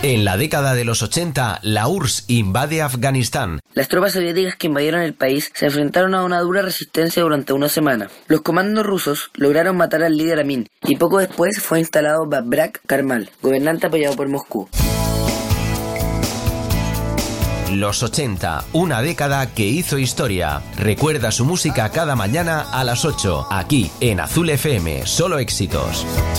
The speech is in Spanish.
En la década de los 80, la URSS invade Afganistán. Las tropas soviéticas que invadieron el país se enfrentaron a una dura resistencia durante una semana. Los comandos rusos lograron matar al líder Amin y poco después fue instalado Babrak Karmal, gobernante apoyado por Moscú. Los 80, una década que hizo historia. Recuerda su música cada mañana a las 8, aquí en Azul FM, solo éxitos.